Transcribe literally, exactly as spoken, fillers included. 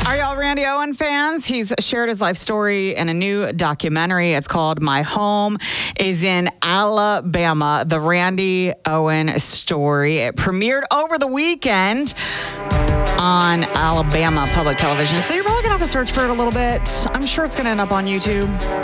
Are y'all Randy Owen fans? He's shared his life story in a new documentary. It's called My Home is in Alabama, the Randy Owen story. It premiered over the weekend on Alabama Public Television. So you're probably going to have to search for it a little bit. I'm sure it's going to end up on YouTube.